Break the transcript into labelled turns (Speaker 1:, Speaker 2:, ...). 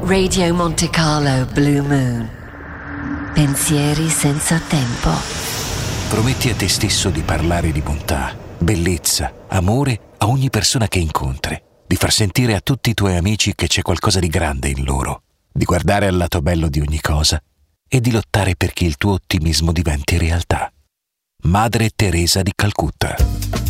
Speaker 1: Radio Monte Carlo Blue Moon. Pensieri senza tempo.
Speaker 2: Prometti a te stesso di parlare di bontà, bellezza, amore a ogni persona che incontri, di far sentire a tutti i tuoi amici che c'è qualcosa di grande in loro, di guardare al lato bello di ogni cosa e di lottare perché il tuo ottimismo diventi realtà. Madre Teresa di Calcutta.